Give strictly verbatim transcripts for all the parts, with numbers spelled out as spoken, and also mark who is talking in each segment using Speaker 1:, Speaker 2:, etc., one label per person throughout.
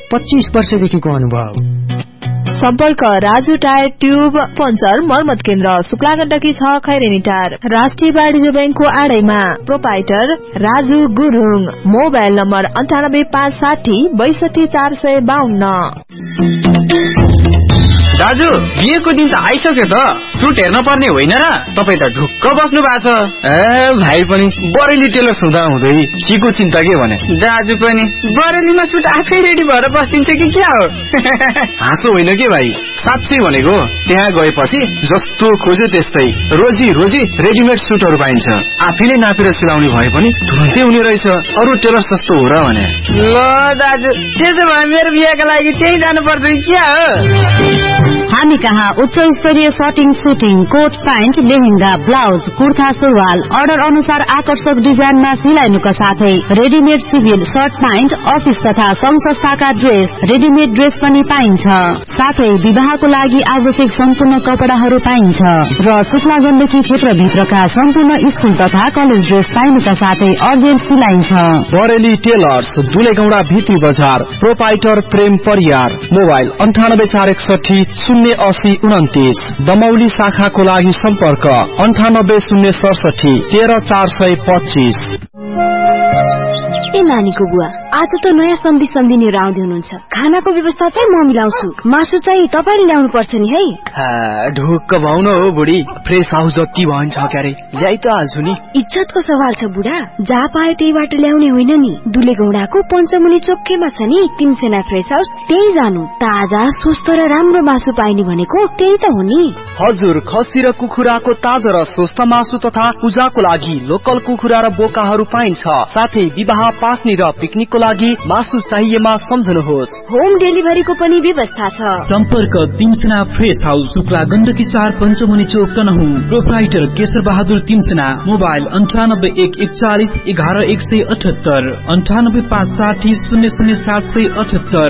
Speaker 1: पच्चीस वर्षदेखिको अनुभव।
Speaker 2: सम्पर्क राजु टायर ट्युब पञ्चर मर्मत केन्द्र, शुक्ला गण्डकी छ, खैरेनी टार, राष्ट्रिय वाणिज्य बैंकको आडैमा। Proprietor Raju Gurung. Mobile number अन्ठानब्बे पाँच साठी बैसठी चार सय बाहन्न।
Speaker 3: दाजु, बिहेको दिन त आइसक्यो त, सुट हेर्न पर्ने होइन र? तपाईँ त ढुक्क बस्नु भएको छ।
Speaker 4: ए भाइ पनि बरेली टेलर्स हुँदा हुँदै केको चिन्ता के भने?
Speaker 3: दाजु पनि बरेलीमा सुट आफै रेडी भएर बस्दिन्छ कि क्या हो?
Speaker 4: हाँसो होइन के भाइ, साँच्चै भनेको। त्यहाँ गएपछि जस्तो खोज्यो त्यस्तै रोजी रोजी रेडिमेड सुटहरू पाइन्छ। आफैले नापेर सिलाउने भए पनि तुरन्तै हुने रहेछ। अरू टेलर्स जस्तो हो र भने?
Speaker 3: ल दाजु, त्यसो भए मेरो बिहेको लागि त्यही जानुपर्छ कि क्या हो?
Speaker 5: हामी कहाँ उच्च स्तरीय shirting, shooting, coat pant, lehenga, blouse, kurta, सुरुवाल अर्डर अनुसार आकर्षक डिजाइनमा सिलाइनुका साथै readymade civil short pant, office तथा संघ संस्थाका ड्रेस, रेडिमेड ड्रेस पनि पाइन्छ। साथै विवाहको लागि आवश्यक सम्पूर्ण कपडाहरू पाइन्छ र शुक्ला गण्डकी क्षेत्रभित्रका सम्पूर्ण स्कुल तथा कलेज ड्रेस पाइनुका साथै अर्जेन्ट सिलाइन्छ।
Speaker 6: बरेली टेलर्स, दुलेगौडा भित्री बजार। प्रोपाइटर प्रेम परियार। मोबाइल अन्ठानब्बे चार एकसठी शून्य असी उन्तिस। दमौली शाखाको लागि सम्पर्क अन्ठानब्बे शून्य सडसठी तेह्र चार सय पच्चीस।
Speaker 7: ए नानीको बुवा, आज त नयाँ सन्धि सम्झिनेहरू आउँदै हुनुहुन्छ। खानाको व्यवस्था चाहिँ म मिलाउँछु, मासु चाहिँ तपाईँले ल्याउनु पर्छ नि है।
Speaker 4: ढुक्क भाउ न हो बुढी, फ्रेस हाउस जति भन्छ क्यारे ल्याइ त हाल्छु नि।
Speaker 7: इज्जतको सवाल छ बुढा, जहाँ पायो त्यहीबाट ल्याउने होइन नि। दुलेगौडाको पञ्चमुनि चोकैमा छ नि तिनसेना फ्रेस हाउस, त्यही जानु। ताजा स्वस्थ र राम्रो मासु पाइने भनेको त्यही त हो नि।
Speaker 6: हजुर, खसी र कुखुराको ताजा र स्वस्थ मासु तथा पूजाको लागि लोकल कुखुरा र बोकाहरू पाइन्छ। साथै विवाह, पास्नी र पिकनिकको लागि मासु चाहिएमा सम्झनुहोस्।
Speaker 7: होम डेलिभरीको पनि व्यवस्था छ।
Speaker 8: सम्पर्क तिमसेना फ्रेस हाउस, शुक्ला गण्डकी चार, पञ्चमुनि चोक, तनहुँ। प्रोप्राइटर केशर बहादुर तिमसेना। मोबाइल अन्ठानब्बे एक एकचालिस एघार एक सय अठहत्तर, अन्ठानब्बे पाँच साठी शून्य शून्य सात सय अठहत्तर।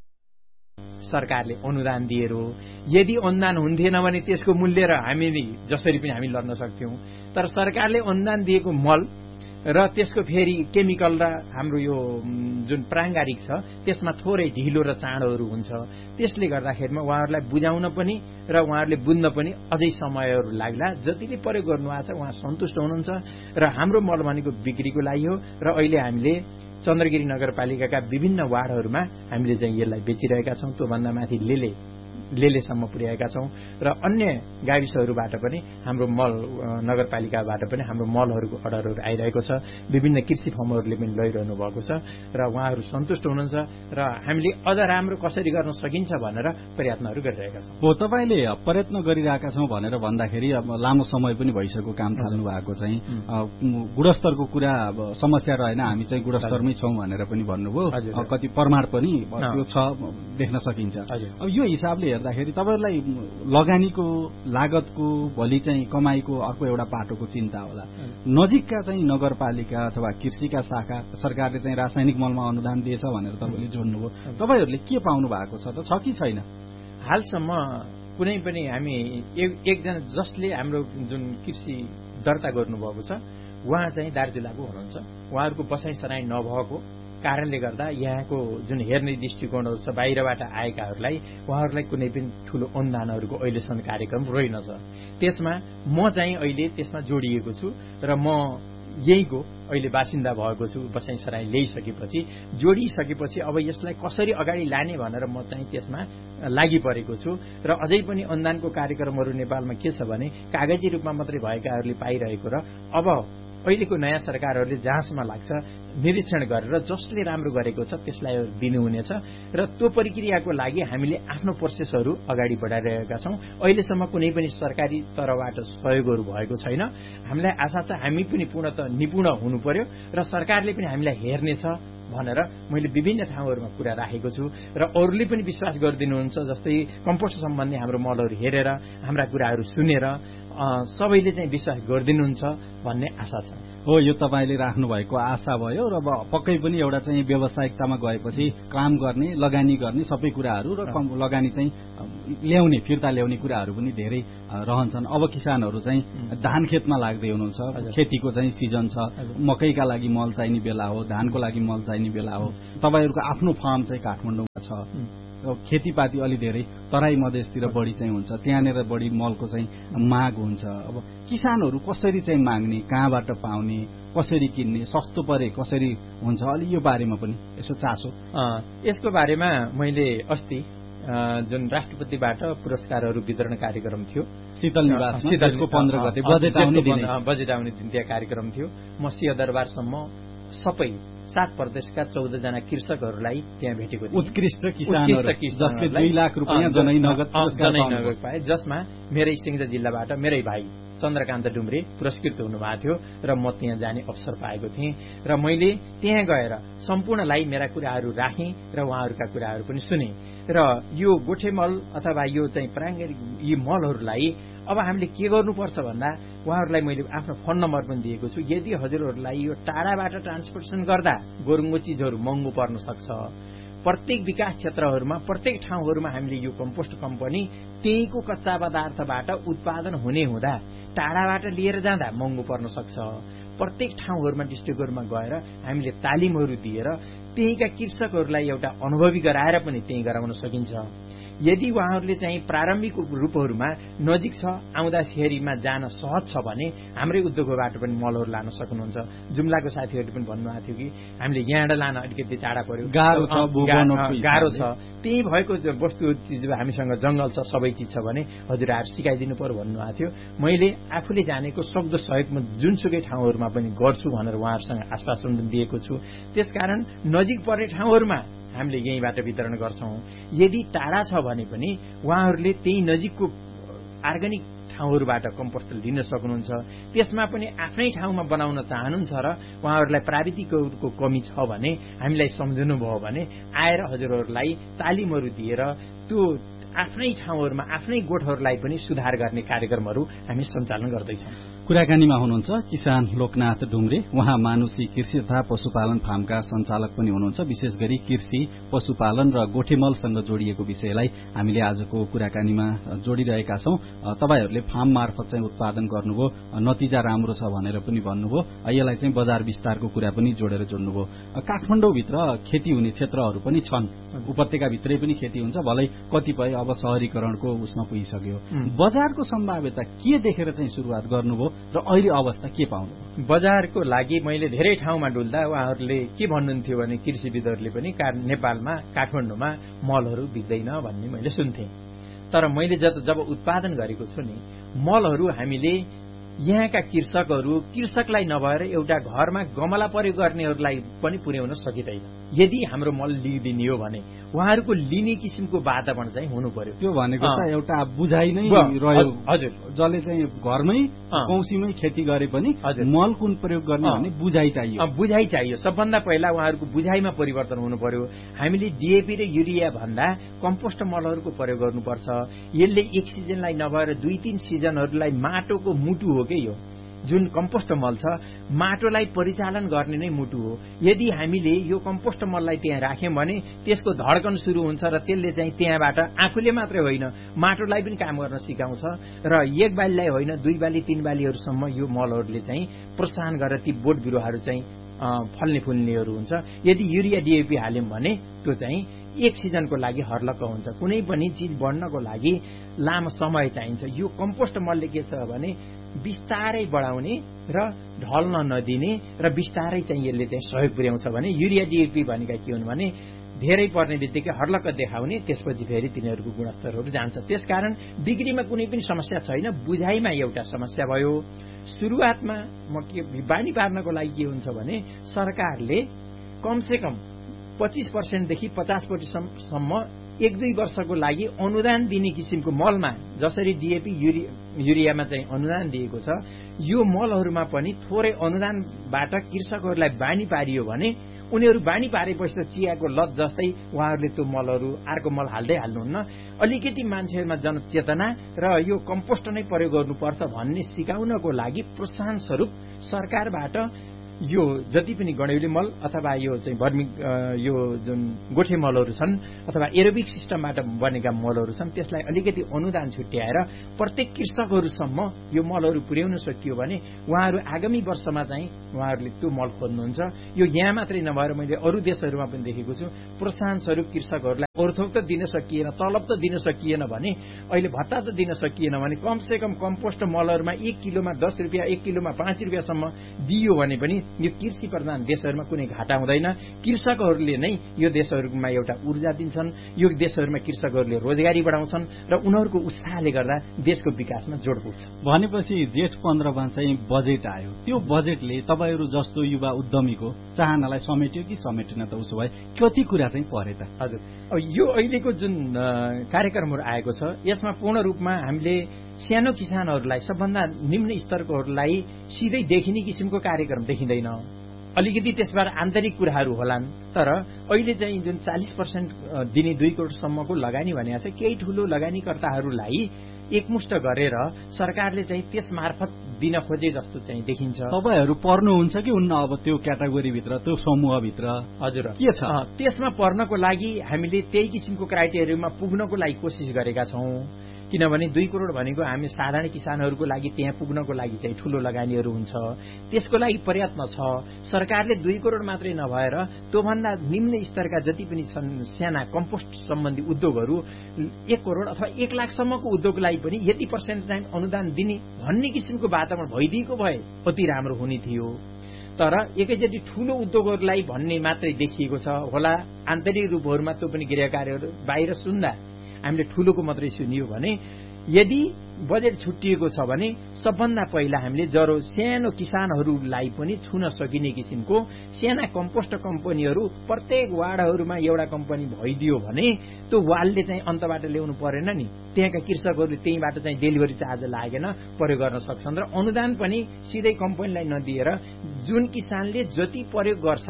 Speaker 9: सरकारले अनुदान दिएर हो, यदि अनुदान हुन्थेन भने त्यसको मूल्य र हामी जसरी पनि हामी लड्न सक्थ्यौं। तर सरकारले अनुदान दिएको मल र त्यसको फेरि केमिकल र हाम्रो यो जुन प्राङ्गारिक छ त्यसमा थोरै ढिलो र चाँडोहरू हुन्छ। त्यसले गर्दाखेरिमा उहाँहरूलाई बुझाउन पनि र उहाँहरूले बुझ्न पनि अझै समयहरू लाग्ला। जतिले प्रयोग गर्नुभएको छ उहाँ सन्तुष्ट हुनुहुन्छ र हाम्रो मल भनेको बिक्रीको लागि हो। र अहिले हामीले चन्द्रगिरी नगरपालिकाका विभिन्न वार्डहरूमा हामीले चाहिँ यसलाई बेचिरहेका छौं। त्योभन्दा माथि लेले लेलेसम्म पुर्याएका छौं र अन्य गाविसहरूबाट पनि हाम्रो मल नगरपालिकाबाट पनि हाम्रो मलहरूको अर्डरहरू आइरहेको छ। विभिन्न कृषि फर्महरूले पनि लैरहनु भएको छ र उहाँहरू सन्तुष्ट हुनुहुन्छ र हामीले अझ राम्रो कसरी गर्न सकिन्छ भनेर प्रयत्नहरू गरिरहेका छौं।
Speaker 10: हो, तपाईले प्रयत्न गरिरहेका छौं भनेर भन्दाखेरि अब लामो समय पनि भइसक्यो काम थाल्नु भएको चाहिँ। गुणस्तरको कुरा समस्या रहेन, हामी चाहिँ गुणस्तरमै छौं भनेर पनि भन्नुभयो। कति प्रमाण पनि त्यो छ देख्न सकिन्छ। अब यो हिसाबले हेर्दाखेरि तपाईहरुलाई लगानीको लागतको भोलि चाहिँ कमाईको अर्को एउटा पाटोको चिन्ता होला। नजिकका चाहिँ नगरपालिका अथवा कृषिका शाखा सरकारले चाहिँ रासायनिक मलमा अनुदान दिएछ भनेर तपाईले जोड्नुभयो, तपाईहरुले के पाउनु भएको छ त, छ कि छैन?
Speaker 9: हालसम्म कुनै पनि हामी एकजना जसले हाम्रो जुन कृषि दर्ता गर्नुभएको छ उहाँ चाहिँ दार्जिलिङको हुनुहुन्छ। उहाँहरूको बसाइ सराई नभएको कारणले गर्दा यहाँको जुन हेर्ने दृष्टिकोणहरू छ बाहिरबाट आएकाहरूलाई उहाँहरूलाई कुनै पनि ठूलो अनुदानहरूको अहिलेसम्म कार्यक्रम रहेनछ। त्यसमा म चाहिँ अहिले त्यसमा जोडिएको छु र म यहीको अहिले बासिन्दा भएको छु। बसाइ सराई ल्याइसकेपछि जोडिसकेपछि अब यसलाई कसरी अगाडि लाने भनेर म चाहिँ त्यसमा लागि परेको छु र अझै पनि अनुदानको कार्यक्रमहरू नेपालमा के छ भने कागजी रूपमा मात्रै भएकाहरूले पाइरहेको र अब अहिलेको नयाँ सरकारहरूले जहाँसम्म लाग्छ निरीक्षण गरेर जसले राम्रो गरेको छ त्यसलाई दिनुहुनेछ र त्यो प्रक्रियाको लागि हामीले आफ्नो प्रोसेसहरू अगाडि बढाइरहेका छौं। अहिलेसम्म कुनै पनि सरकारी तर्फबाट सहयोगहरू भएको छैन। हामीलाई आशा छ हामी पनि पूर्णतः निपुण हुनु पर्यो र सरकारले पनि हामीलाई हेर्नेछ भनेर मैले विभिन्न ठाउँहरूमा कुरा राखेको छु र अरूले पनि विश्वास गरिदिनुहुन्छ। जस्तै कम्पोस्ट सम्बन्धी हाम्रो मलहरू हेरेर हाम्रा कुराहरू सुनेर सबैले चाहिँ विश्वास गरिदिनुहुन्छ भन्ने आशा छ।
Speaker 10: हो, यो तपाईले राख्नु भएको आशा भयो र पक्कै पनि एउटा चाहिँ व्यावसायिकतामा गएपछि काम गर्ने लगानी गर्ने सबै कुराहरू र लगानी चाहिँ ल्याउने फिर्ता ल्याउने कुराहरू पनि धेरै रहन्छन्। अब किसानहरू चाहिँ धान खेतमा लाग्दै हुनुहुन्छ, खेतीको चाहिँ सिजन छ, मकैका लागि मल चाहिने बेला हो, धानको लागि मल चाहिने बेला हो। तपाईँहरूको आफ्नो फार्म चाहिँ काठमाडौँमा छ, खेतीपाती अलि धेरै तराई मधेसतिर बढी चाहिँ हुन्छ, त्यहाँनिर बढी मलको चाहिँ माग हुन्छ। अब किसानहरू कसरी चाहिँ माग्ने, कहाँबाट पाउने, कसरी किन्ने, सस्तो परे कसरी हुन्छ, अलि यो बारेमा पनि यसो चासो।
Speaker 9: यसको बारेमा मैले अस्ति जुन राष्ट्रपतिबाट पुरस्कारहरू वितरण कार्यक्रम थियो
Speaker 10: शीतल निवास शीतलको पन्ध्र गते बजेट आउने दिन
Speaker 9: बजेट आउने दिन त्यहाँ कार्यक्रम थियो। म सिंहदरबारसम्म सबै सात प्रदेशका चौध जना कृषकहरूलाई त्यहाँ भेटेको थिएँ।
Speaker 10: उत्कृष्ट किसानहरू जसले दुई लाख रुपियाँ जनै नगद
Speaker 9: नगद पाए, जसमा मेरै सिंहजा जिल्लाबाट मेरै भाइ चन्द्रकान्त डुम्रे पुरस्कृत हुनुभएको थियो र म त्यहाँ जाने अवसर पाएको थिएँ र मैले त्यहाँ गएर सम्पूर्णलाई मेरा कुराहरू राखेँ र उहाँहरूका कुराहरू पनि सुने र यो गोठे मल अथवा यो चाहिँ प्राङ्गारिक यी मलहरूलाई अब हामीले के गर्नुपर्छ भन्दा उहाँहरूलाई मैले आफ्नो फोन नम्बर पनि दिएको छु। यदि हजुरहरूलाई यो टाढाबाट ट्रान्सपोर्टेसन गर्दा गोरुङ्गो चिजहरू महँगो पर्न सक्छ, प्रत्येक विकास क्षेत्रहरूमा प्रत्येक ठाउँहरूमा हामीले यो कम्पोस्ट कम्पनी त्यहीको कच्चा पदार्थबाट उत्पादन हुने हुँदा टाढाबाट लिएर जाँदा महँगो पर्न सक्छ। प्रत्येक ठाउँहरूमा डिस्ट्रिक्टहरूमा गएर हामीले तालिमहरू दिएर त्यहीका कृषकहरूलाई एउटा अनुभवी गराएर पनि त्यही गराउन सकिन्छ। यदि उहाँहरूले चाहिँ प्रारम्भिक रूपहरूमा नजिक छ, आउँदाखेरिमा जान सहज छ भने हाम्रै उद्योगबाट पनि मलहरू लान सक्नुहुन्छ। जुम्लाको साथीहरूले पनि भन्नुभएको थियो कि हामीले यहाँबाट लान अलिकति टाढा पर्यो,
Speaker 10: गाह्रो छ,
Speaker 9: गाह्रो छ, त्यही भएको वस्तु चिज हामीसँग जंगल छ, सबै चिज छ भने हजुरहरू सिकाइदिनु पर्यो भन्नुभएको थियो। मैले आफूले जानेको सक्दो सहयोग म जुनसुकै ठाउँहरूमा पनि गर्छु भनेर उहाँहरूसँग आश्वासन दिएको छु। त्यसकारण नजिक पर्ने ठाउँहरूमा हामीले यहीँबाट वितरण गर्छौं। यदि टाढा छ भने पनि उहाँहरूले त्यही नजिकको अर्ग्यानिक ठाउँहरूबाट कम्पोस्ट लिन सक्नुहुन्छ। त्यसमा पनि आफ्नै ठाउँमा बनाउन चाहनुहुन्छ र उहाँहरूलाई प्राविधिकहरूको कमी छ भने हामीलाई सम्झनु भयो भने आएर हजुरहरूलाई तालिमहरू दिएर त्यो आफ्नै ठाउँहरूमा आफ्नै गोठहरूलाई पनि सुधार गर्ने कार्यक्रमहरू हामी सञ्चालन गर्दैछौं।
Speaker 10: कुराकानीमा हुनुहुन्छ किसान लोकनाथ डुम्रे। उहाँ मानुषी कृषि तथा पशुपालन फार्मका सञ्चालक पनि हुनुहुन्छ। विशेष गरी कृषि, पशुपालन र गोठेमलसँग जोडिएको विषयलाई हामीले आजको कुराकानीमा जोडिरहेका छौं। तपाईहरूले फार्म मार्फत चाहिँ उत्पादन गर्नुभयो, नतिजा राम्रो छ भनेर पनि भन्नुभयो। यसलाई चाहिँ बजार विस्तारको कुरा पनि जोडेर जोड्नुभयो। काठमाडौँभित्र खेती हुने क्षेत्रहरू पनि छन्, उपत्यकाभित्रै पनि खेती हुन्छ, भलै कतिपय अब शहरीकरणको उसमा पुगिसक्यो। बजारको सम्भाव्यता के देखेर चाहिँ सुरुवात गर्नुभयो र अहिले अवस्था के पाउनु?
Speaker 9: बजारको लागि मैले धेरै ठाउँमा डुल्दा उहाँहरूले के भन्नुहुन्थ्यो भने कृषिविदहरूले पनि नेपालमा काठमाडौँमा मलहरू बिक्दैन भन्ने मैले सुन्थेँ। तर मैले जब जब उत्पादन गरेको छु नि, मलहरू हामीले यहाँका कृषकहरू कृषकलाई नभएर एउटा घरमा गमला प्रयोग गर्नेहरूलाई पनि पुर्याउन सकिँदैन। यदि हाम्रो मल लिइदिने हो भने उहाँहरूको लिने किसिमको वातावरण चाहिँ हुनु पर्यो।
Speaker 10: त्यो भनेको त एउटा बुझाइ नै रह्यो।
Speaker 9: हजुर,
Speaker 10: जसले चाहिँ घरमै कौशीमै खेती गरे पनि मल कुन प्रयोग गर्ने भन्ने बुझाइ चाहियो।
Speaker 9: बुझाइ चाहियो। सबभन्दा पहिला उहाँहरूको बुझाइमा परिवर्तन हुनु पर्यो। हामीले डीएपी र युरिया भन्दा कम्पोस्ट मलहरूको प्रयोग गर्नुपर्छ। यसले एक सिजनलाई नभएर दुई तीन सिजनहरूलाई माटोको मुटु हो के यो जुन कम्पोस्ट मल छ, माटोलाई परिचालन गर्ने नै मुटु हो। यदि हामीले यो कम्पोस्ट मललाई त्यहाँ राख्यौं भने त्यसको धड्कन सुरु हुन्छ र त्यसले चाहिँ त्यहाँबाट आफूले मात्रै होइन माटोलाई पनि काम गर्न सिकाउँछ र एक बालीलाई होइन दुई बाली तीन बालीहरूसम्म यो मलहरूले चाहिँ प्रोत्साहन गरेर ती बोट बिरुवाहरू चाहिँ फल्ने फुल्नेहरू हुन्छ। यदि युरिया डीएपी हाल्यौं भने त्यो चाहिँ एक सिजनको लागि हर्लक्क हुन्छ। कुनै पनि चिज बढ्नको लागि लामो समय चाहिन्छ। यो कम्पोस्ट मलले के छ भने बिस्तारै बढाउने र ढल्न नदिने र बिस्तारै चाहिँ यसले चाहिँ सहयोग पुर्याउँछ भने युरिया डीएपी भनेका के हुन् भने धेरै पर्ने बित्तिकै हर्लक्क देखाउने, त्यसपछि फेरि तिनीहरूको गुणस्तरहरू जान्छ। त्यसकारण बिक्रीमा कुनै पनि समस्या छैन, बुझाइमा एउटा समस्या भयो। सुरुवातमा म के बानी पार्नको लागि के हुन्छ भने सरकारले कमसे कम पच्चीस पर्सेन्टदेखि पचास प्रतिशतसम्म एक दुई वर्षको लागि अनुदान दिने किसिमको मलमा जसरी डीएपी युरिया युरियामा चाहिँ अनुदान दिएको छ, यो मलहरूमा पनि थोरै अनुदानबाट कृषकहरूलाई बानी पारियो भने उनीहरू बानी पारेपछि त चियाको लत जस्तै उहाँहरूले त्यो मलहरू अर्को मल हाल्दै हाल्नुहुन्न। अलिकति मान्छेहरूमा जनचेतना र यो कम्पोस्ट नै प्रयोग गर्नुपर्छ भन्ने सिकाउनको लागि प्रोत्साहन स्वरूप सरकारबाट यो जति पनि गणेउली मल अथवा यो चाहिँ भर्मी यो जुन गोठे मलहरू छन् अथवा एरोबिक सिस्टमबाट बनेका मलहरू छन् त्यसलाई अलिकति अनुदान छुट्याएर प्रत्येक कृषकहरूसम्म यो मलहरू पुर्याउन सकियो भने उहाँहरू आगामी वर्षमा चाहिँ उहाँहरूले त्यो मल खोज्नुहुन्छ। यो यहाँ मात्रै नभएर मैले अरू देशहरूमा पनि देखेको छु प्रोत्साहन स्वरूप कृषकहरूलाई ओर्थोक त दिन सकिएन, तलब त दिन सकिएन भने, अहिले भत्ता त दिन सकिएन भने कमसे कम कम्पोस्ट मलहरूमा एक किलोमा दस रुपियाँ एक किलोमा पाँच रुपियाँसम्म दियो भने पनि यो कृषि प्रधान देशहरूमा कुनै घाटा हुँदैन। कृषकहरूले नै यो देशहरूमा एउटा ऊर्जा दिन्छन्, यो देशहरूमा कृषकहरूले रोजगारी बढाउँछन् र उनीहरूको उत्साहले गर्दा देशको विकासमा जोड पुग्छ।
Speaker 10: भनेपछि जेठ पन्ध्रमा चाहिँ बजेट आयो, त्यो बजेटले तपाईँहरू जस्तो युवा उद्यमीको चाहनालाई समेट्यो कि समेटेन त? उसो भए कति कुरा चाहिँ परे त?
Speaker 9: हजुर, अब यो अहिलेको जुन कार्यक्रमहरू आएको छ यसमा पूर्ण रूपमा हामीले सानो किसानहरूलाई सबभन्दा निम्न स्तरकोहरूलाई सिधै देखिने किसिमको कार्यक्रम देखिँदैन। अलिकति त्यसबाट आन्तरिक कुराहरू होलान्, तर अहिले चाहिँ जुन चालिस पर्सेन्ट दिने दुई करोडसम्मको लगानी भनेको छ केही ठूलो लगानीकर्ताहरूलाई एकमुष्ट गरेर सरकारले चाहिँ त्यस मार्फत दिन खोजे जस्तो चाहिँ देखिन्छ।
Speaker 10: तपाईहरू पर्नुहुन्छ कि उन्न अब त्यो क्याटेगोरीभित्र, त्यो समूहभित्र?
Speaker 9: हजुर,
Speaker 10: के छ
Speaker 9: त्यसमा पर्नको लागि हामीले त्यही किसिमको क्राइटेरियामा पुग्नको लागि कोसिस गरेका छौं। किनभने दुई करोड भनेको हामी साधारण किसानहरूको लागि त्यहाँ पुग्नको लागि चाहिँ ठूलो लगानीहरू हुन्छ, त्यसको लागि प्रयत्न छ। सरकारले दुई करोड मात्रै नभएर त्योभन्दा निम्न स्तरका जति पनि साना कम्पोस्ट सम्बन्धी उद्योगहरू एक करोड अथवा एक लाखसम्मको उद्योगको लागि पनि यति पर्सेन्ट चाहिँ अनुदान दिने भन्ने किसिमको वातावरण भइदिएको भए अति राम्रो हुने थियो। तर एकैचोटि ठूलो उद्योगहरूलाई भन्ने मात्रै देखिएको छ होला। आन्तरिक रूपहरूमा त्यो पनि गृह कार्यहरू बाहिर सुन्दा हामीले ठूलोको मात्रै सुनियो भने, यदि बजेट छुट्टिएको छ भने सबभन्दा पहिला हामीले जरो सानो किसानहरूलाई पनि छुन सकिने किसिमको साना कम्पोस्ट कम्पनीहरू प्रत्येक वार्डहरूमा एउटा कम्पनी भइदियो भने त्यो वालले चाहिँ अन्तबाट ल्याउनु परेन नि। त्यहाँका कृषकहरूले त्यहीबाट चाहिँ डेलिभरी चार्ज लागेन प्रयोग गर्न सक्छन् र अनुदान पनि सिधै कम्पनीलाई नदिएर जुन किसानले जति प्रयोग गर्छ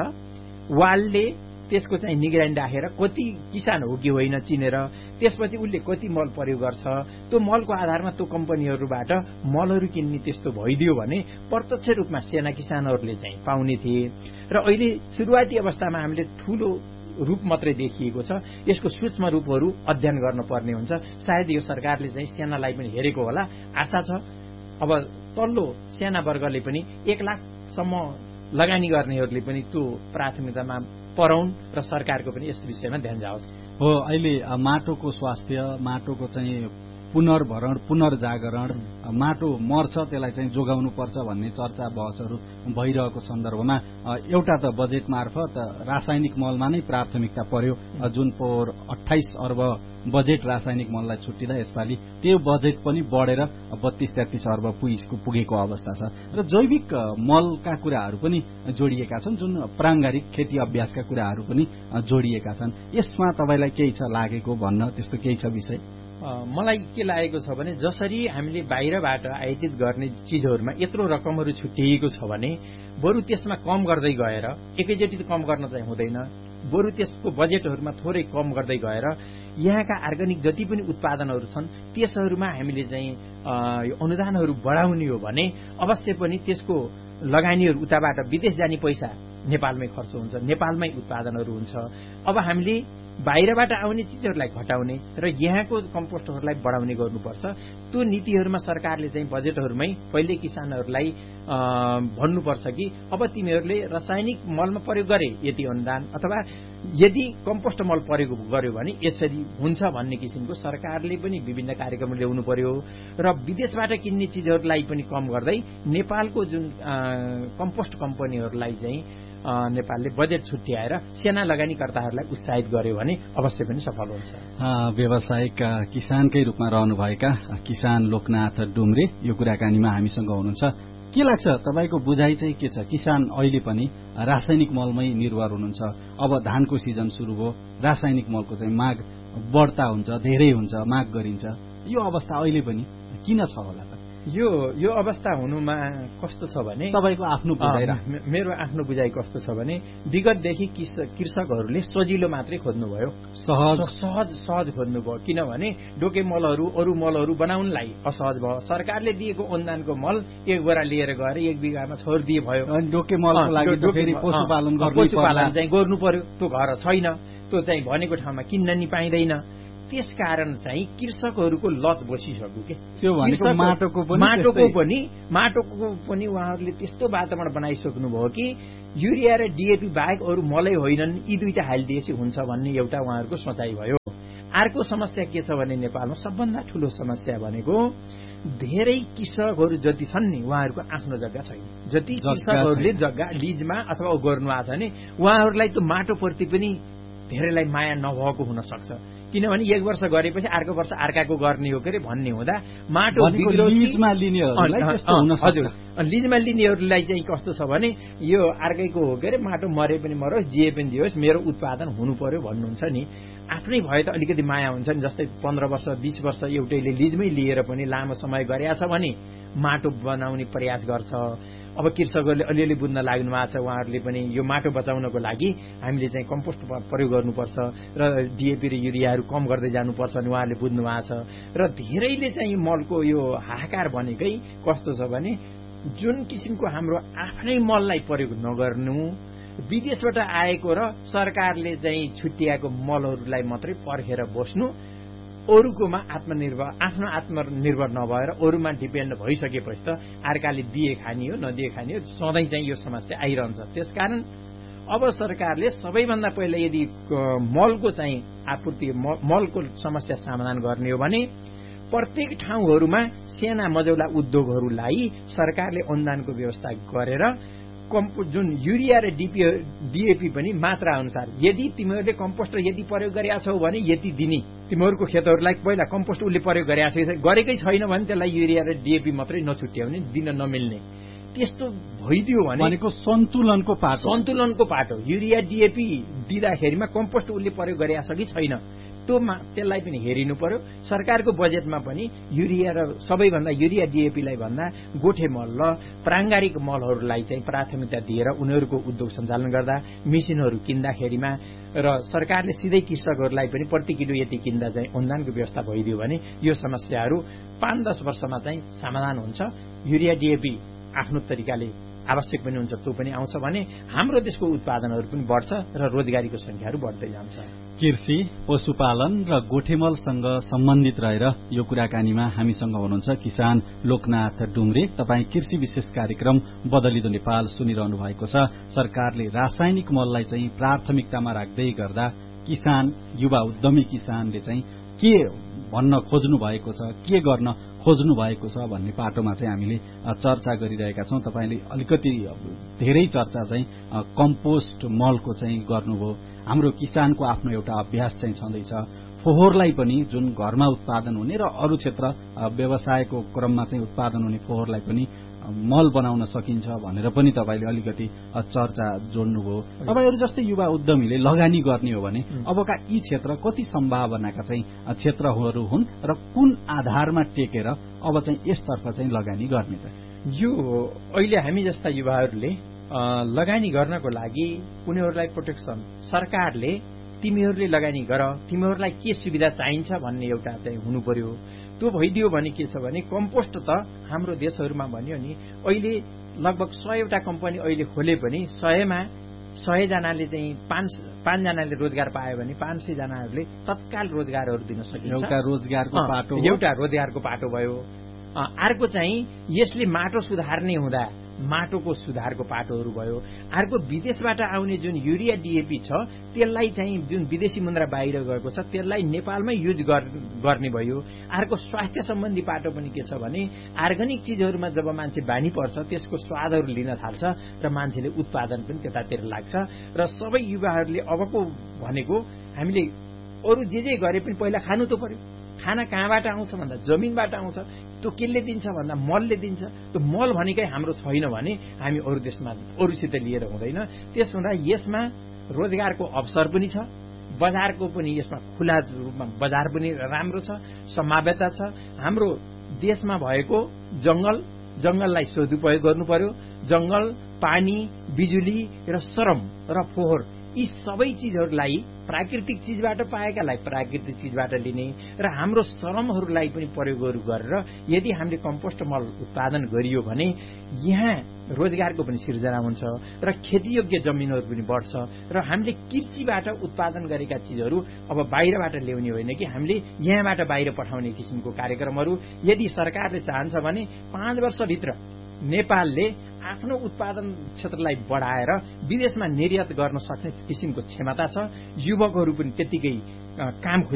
Speaker 9: वालले त्यसको चाहिँ निगरानी राखेर कति किसान हो कि होइन चिनेर त्यसपछि उसले कति मल प्रयोग गर्छ त्यो मलको आधारमा त्यो कम्पनीहरूबाट मलहरू किन्ने त्यस्तो भइदियो भने प्रत्यक्ष रूपमा साना किसानहरूले चाहिँ पाउने थिए। र अहिले सुरुवाती अवस्थामा हामीले ठूलो रूप मात्रै देखिएको छ, यसको सूक्ष्म रूपहरू अध्ययन गर्नुपर्ने हुन्छ। सायद यो सरकारले चाहिँ सानालाई पनि हेरेको होला, आशा छ। अब तल्लो साना वर्गले पनि एक लाखसम्म लगानी गर्नेहरूले पनि त्यो प्राथमिकतामा पराउन् र सरकारको पनि यस विषयमा ध्यान जाओस्।
Speaker 10: हो, अहिले माटोको स्वास्थ्य, माटोको चाहिँ पुनर्भरण, पुनर्जागरण, माटो मर्छ त्यसलाई चाहिँ जोगाउनु पर्छ भन्ने चर्चा बहसहरू भइरहेको सन्दर्भमा एउटा त बजेट मार्फत रासायनिक मलमा नै प्राथमिकता पर्यो, जुन पोहोर अठाइस अर्ब बजेट रासायनिक मललाई छुट्टिँदा यसपालि त्यो बजेट पनि बढेर बत्तीस तेत्तीस अर्ब पुगेको पुगेको अवस्था छ। र जैविक मलका कुराहरू पनि जोडिएका छन्, जुन प्राङ्गारिक खेती अभ्यासका कुराहरू पनि जोडिएका छन्। यसमा तपाईँलाई केही छ लागेको भन्न, त्यस्तो केही छ विषय?
Speaker 9: मलाई के लागेको छ भने जसरी हामीले बाहिरबाट आयातित गर्ने चिजहरूमा यत्रो रकमहरू छुट्टिएको छ भने बरु त्यसमा कम गर्दै गएर, एकैचोटि कम गर्न चाहिँ हुँदैन, बरु त्यसको बजेटहरूमा थोरै कम गर्दै गएर यहाँका अर्ग्यानिक जति पनि उत्पादनहरू छन् त्यसहरूमा हामीले चाहिँ अनुदानहरू बढाउने हो भने अवश्य पनि त्यसको लगानीहरू उताबाट विदेश जाने पैसा नेपालमै खर्च हुन्छ, नेपालमै उत्पादनहरू हुन्छ। अब हामीले बाहिरबाट आउने चिजहरूलाई घटाउने र यहाँको कम्पोस्टहरूलाई बढाउने गर्नुपर्छ। त्यो नीतिहरूमा सरकारले चाहिँ बजेटहरूमै पहिले किसानहरूलाई भन्नुपर्छ कि अब तिमीहरूले रासायनिक मलमा प्रयोग गरे यति अनुदान, अथवा यदि कम्पोस्ट मल प्रयोग गर्यो भने यसरी हुन्छ भन्ने किसिमको सरकारले पनि विभिन्न कार्यक्रम ल्याउनु पर्यो। र विदेशबाट किन्ने चिजहरूलाई पनि कम गर्दै नेपालको जुन कम्पोस्ट कम्पनीहरूलाई चाहिँ नेपालले बजेट छुट्याएर सेना लगानीकर्ताहरूलाई उत्साहित गर्यो भने अवश्य पनि सफल हुन्छ।
Speaker 10: व्यावसायिक किसानकै रूपमा रहनुभएका किसान लोकनाथ डुम्रे यो कुराकानीमा हामीसँग हुनुहुन्छ। के लाग्छ तपाईँको बुझाइ चाहिँ के छ? किसान अहिले पनि रासायनिक मलमै निर्भर हुनुहुन्छ। अब धानको सिजन सुरु भयो, रासायनिक मलको चाहिँ माग बढ्ता हुन्छ, धेरै हुन्छ, माग गरिन्छ। यो अवस्था अहिले पनि किन छ होला त?
Speaker 9: यो यो अवस्था हुनुमा कस्तो छ भने
Speaker 10: तपाईको आफ्नो बुझाइ
Speaker 9: मेरो आफ्नो बुझाइ कस्तो छ भने विगतदेखि कृषकहरूले सजिलो मात्रै खोज्नुभयो,
Speaker 10: सहज
Speaker 9: सहज सहज खोज्नुभयो। किनभने डोके मलहरू अरू मलहरू बनाउनलाई असहज भयो। सरकारले दिएको अनुदानको मल एक बोरा लिएर गएर एक बिघामा छोडिदिए भयो।
Speaker 10: डोके मलको लागि फेरि पशुपालन
Speaker 9: पशुपालन चाहिँ गर्नु पर्यो, त्यो घर छैन, त्यो चाहिँ भनेको ठाउँमा किन्न नि पाइँदैन। त्यसकारण चाहिँ कृषकहरूको लत बसिसक्यो के
Speaker 10: त्यो भनेको माटोको पनि
Speaker 9: माटोको पनि माटोको पनि उहाँहरूले त्यस्तो वातावरण बनाइसक्नु भयो कि युरिया र डिएपी बाहेक अरू मलै होइनन्, यी दुईटा हालिदिएपछि हुन्छ भन्ने एउटा उहाँहरूको सोचाइ भयो। अर्को समस्या के छ भने नेपालमा सबभन्दा ठूलो समस्या भनेको धेरै कृषकहरू जति छन् नि उहाँहरूको आफ्नो जग्गा छैन। जति कृषकहरूले जग्गा लिजमा अथवा गर्नु आएको छ भने उहाँहरूलाई त्यो माटोप्रति पनि धेरैलाई माया नभएको हुन सक्छ। किनभने एक वर्ष गरेपछि अर्को वर्ष अर्काको गर्ने हो के अरे भन्ने हुँदा माटो
Speaker 10: लिजमा लिनेहरूलाई
Speaker 9: हजुर लिजमा लिनेहरूलाई चाहिँ कस्तो छ भने यो अर्कैको हो के अरे माटो मरे पनि मरोस् जिए पनि जियोस् मेरो उत्पादन हुनु पर्यो भन्नुहुन्छ नि। आफ्नै भए त अलिकति माया हुन्छ नि। जस्तै पन्ध्र वर्ष बीस वर्ष एउटैले लिजमै लिएर पनि लामो समय गरेछ भने माटो बनाउने प्रयास गर्छ। अब कृषकहरूले अलिअलि बुझ्न लाग्नु भएको छ, उहाँहरूले पनि यो माटो बचाउनको लागि हामीले चाहिँ कम्पोस्ट प्रयोग गर्नुपर्छ र डिएपी र युरियाहरू कम गर्दै जानुपर्छ भने उहाँहरूले बुझ्नु भएको छ। र धेरैले चाहिँ मलको यो हाहाकार भनेकै कस्तो छ भने जुन किसिमको हाम्रो आफ्नै मललाई प्रयोग नगर्नु, विदेशबाट आएको र सरकारले चाहिँ छुट्याएको मलहरूलाई मात्रै पर्खेर बस्नु, अरूकोमा आत्मनिर्भर आफ्नो आत्मनिर्भर नभएर अरूमा डिपेन्ड भइसकेपछि त अर्काले दिए खानी हो नदिए खानी हो, सधैँ चाहिँ यो समस्या आइरहन्छ। त्यसकारण अब सरकारले सबैभन्दा पहिला यदि मलको चाहिँ आपूर्ति मलको समस्या समाधान गर्ने हो भने प्रत्येक ठाउँहरूमा साना मझौला उद्योगहरूलाई सरकारले अनुदानको व्यवस्था गरेर जुन युरिया र डिपी डिएपी पनि मात्रा अनुसार यदि तिमीहरूले कम्पोस्ट यदि प्रयोग गरेका छौ भने यति दिने, तिमीहरूको खेतहरूलाई पहिला कम्पोस्ट उसले प्रयोग गरेकै छैन भने त्यसलाई युरिया र डिएपी मात्रै नछुट्याउने, दिन नमिल्ने, त्यस्तो भइदियो भनेको
Speaker 10: सन्तुलनको पाटो
Speaker 9: सन्तुलनको पाटो युरिया डिएपी दिँदाखेरिमा कम्पोस्ट उसले प्रयोग गरेका छ कि छैन त्योमा त्यसलाई पनि हेरिनु पर्यो। सरकारको बजेटमा पनि युरिया र सबैभन्दा युरिया डिएपीलाई भन्दा गोठे मल र प्राङ्गारिक मलहरूलाई चाहिँ प्राथमिकता दिएर उनीहरूको उद्योग सञ्चालन गर्दा मेसिनहरू किन्दाखेरिमा र सरकारले सिधै कृषकहरूलाई पनि प्रति किलो यति किन्दा चाहिँ अनुदानको व्यवस्था भइदियो भने यो समस्याहरू पाँच दस वर्षमा चाहिँ समाधान हुन्छ। युरिया डिएपी आफ्नो तरिकाले आवश्यक पनि हुन्छ, त्यो पनि आउँछ भने हाम्रो देशको उत्पादनहरू पनि बढ्छ र रोजगारीको संख्याहरू बढ्दै जान्छ।
Speaker 10: कृषि, पशुपालन र गोठेमलसँग सम्बन्धित रहेर यो कुराकानीमा हामीसँग हुनुहुन्छ किसान लोकनाथ डुम्रे। तपाईँ कृषि विशेष कार्यक्रम बदलिदो नेपाल सुनिरहनु भएको छ। सरकारले रासायनिक मललाई चाहिँ प्राथमिकतामा राख्दै गर्दा किसान, युवा उद्यमी किसानले चाहिँ के भन्न खोज्नु भएको छ, के गर्न खोज्नु भएको छ भन्ने पाटोमा चाहिँ हामीले चर्चा गरिरहेका छौं। तपाईले अलिकति धेरै चर्चा चाहिँ कम्पोस्ट मलको चाहिँ गर्नुभयो। हाम्रो किसानको आफ्नो एउटा अभ्यास चाहिँ छँदैछ, फोहोरलाई पनि जुन घरमा उत्पादन हुने र अरू क्षेत्र व्यवसायको क्रममा चाहिँ उत्पादन हुने फोहोरलाई पनि मल बनाउन सकिन्छ भनेर पनि तपाईले अलिकति चर्चा जोड्नुभयो। तपाईहरु जस्तै युवा उद्यमीले लगानी गर्ने हो भने अबका यी क्षेत्र कति सम्भावनाका चाहिँ क्षेत्रहरू हुन् र कुन आधारमा टेकेर अब चाहिँ यसतर्फ चाहिँ लगानी गर्ने त?
Speaker 9: यो अहिले हामी जस्ता युवाहरूले लगानी गर्नको लागि उनीहरूलाई प्रोटेक्सन सरकारले तिमीहरूले लगानी गर, तिमीहरूलाई के सुविधा चाहिन्छ भन्ने एउटा चाहिँ हुनु पर्यो। त्यो भइदियो भने के छ भने कम्पोस्ट त हाम्रो देशहरूमा भन्यो नि अहिले लगभग सयवटा कम्पनी अहिले खोले पनि सयमा सय जनाले चाहिँ पाँच पाँचजनाले रोजगार पायो भने पाँच सय जनाहरूले तत्काल रोजगारहरू दिन सकिन्छ।
Speaker 10: एउटा रोजगारको पाटो
Speaker 9: एउटा रोजगारको पाटो भयो। अर्को चाहिँ यसले माटो सुधार्ने हुँदा माटोको सुधारको पाटोहरू भयो। अर्को विदेशबाट आउने जुन युरिया डिएपी छ त्यसलाई चाहिँ जुन विदेशी मुद्रा बाहिर गएको छ त्यसलाई नेपालमै युज गर्ने भयो। अर्को स्वास्थ्य सम्बन्धी पाटो पनि के छ भने अर्ग्यानिक चिजहरूमा जब मान्छे बानी पर्छ त्यसको स्वादहरू लिन थाल्छ र मान्छेले उत्पादन पनि त्यतातिर लाग्छ। र सबै युवाहरूले अबको भनेको हामीले अरू जे जे गरे पनि पहिला खानु त पर्यो। खाना कहाँबाट आउँछ भन्दा जमिनबाट आउँछ। त्यो केले दिन्छ भन्दा मलले दिन्छ। त्यो मल भनेकै हाम्रो छैन भने हामी अरू देशमा अरूसित लिएर हुँदैन। त्यस हुँदा यसमा रोजगारको अवसर पनि छ, बजारको पनि यसमा खुला रूपमा बजार पनि राम्रो छ, सम्भाव्यता छ। हाम्रो देशमा भएको जंगल जंगललाई सदुपयोग गर्नु पर्यो। जंगल, पानी, बिजुली र श्रम र फोहोर यी सबै चिजहरूलाई प्राकृतिक चिजबाट पाएकालाई प्राकृतिक चिजबाट लिने र हाम्रो श्रमहरूलाई पनि प्रयोगहरू गरेर यदि हामीले कम्पोस्ट मल उत्पादन गरियो भने यहाँ रोजगारको पनि सिर्जना हुन्छ र खेतीयोग्य जमिनहरू पनि बढ्छ र हामीले कृषिबाट उत्पादन गरेका चिजहरू अब बाहिरबाट ल्याउने होइन कि हामीले यहाँबाट बाहिर पठाउने किसिमको कार्यक्रमहरू यदि सरकारले चाहन्छ भने पाँच वर्षभित्र नेपालले आफ्नो उत्पादन क्षेत्रलाई बढाएर विदेशमा निर्यात गर्न सक्ने किसिमको क्षमता छ। युवकहरू पनि त्यतिकै काम